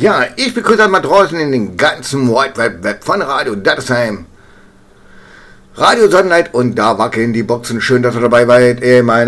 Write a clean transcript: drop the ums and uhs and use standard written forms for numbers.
Ja, ich begrüße mal draußen in den ganzen Wide Web von Radio Dattelheim. Radio Sonnenlight und da wackeln die Boxen. Schön, dass ihr dabei seid.